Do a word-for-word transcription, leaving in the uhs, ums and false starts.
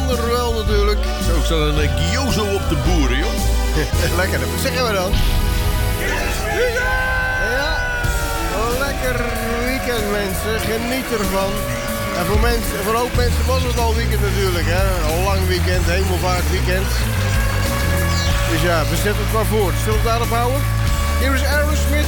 wel natuurlijk. Zo staat een uh, gyozo op de boeren, joh. Lekker, wat zeggen we dan? Ja, lekker weekend mensen, geniet ervan. En voor, mensen, voor een hoop mensen was het al weekend natuurlijk, hè. Al lang weekend, hemelvaartweekend. Dus ja, we zetten het maar voort. Zullen we het daarop houden? Hier is Aerosmith